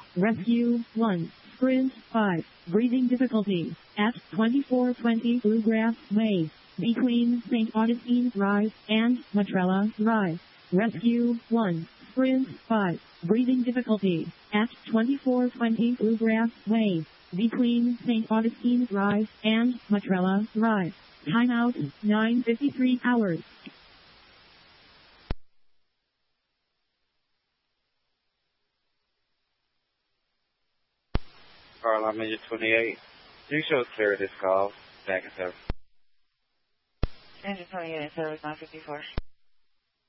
Rescue 1. Sprint 5. Breathing difficulty at 2420 Bluegrass Way, between St. Augustine Drive and Matrella Drive. Rescue 1. Sprint 5. Breathing difficulty at 2420 Bluegrass Way, between St. Augustine Drive and Matrella Drive. Timeout 9:53 hours. Car alarm engine 28. You show clear this call. Back in service. Engine 28 in service 954.